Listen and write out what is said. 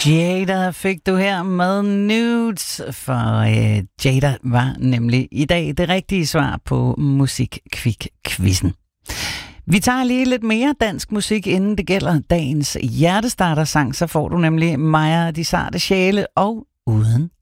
Jada fik du her med Nudes, for Jada var nemlig i dag det rigtige svar på Musikkvik-quizzen. Vi tager lige lidt mere dansk musik, inden det gælder dagens hjertestartersang, så får du nemlig Maja de Sarte Sjæle og Uden